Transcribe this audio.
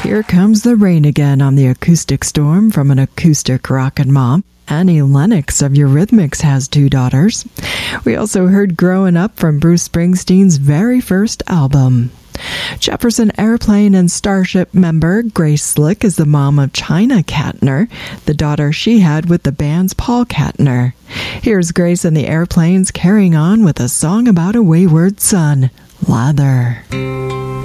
Here Comes the Rain Again on the Acoustic Storm from an acoustic rockin' mom. Annie Lennox of Eurythmics has 2 daughters. We also heard Growing Up from Bruce Springsteen's very first album. Jefferson Airplane and Starship member Grace Slick is the mom of China Katner, the daughter she had with the band's Paul Katner. Here's Grace and the Airplanes carrying on with a song about a wayward son, Lather.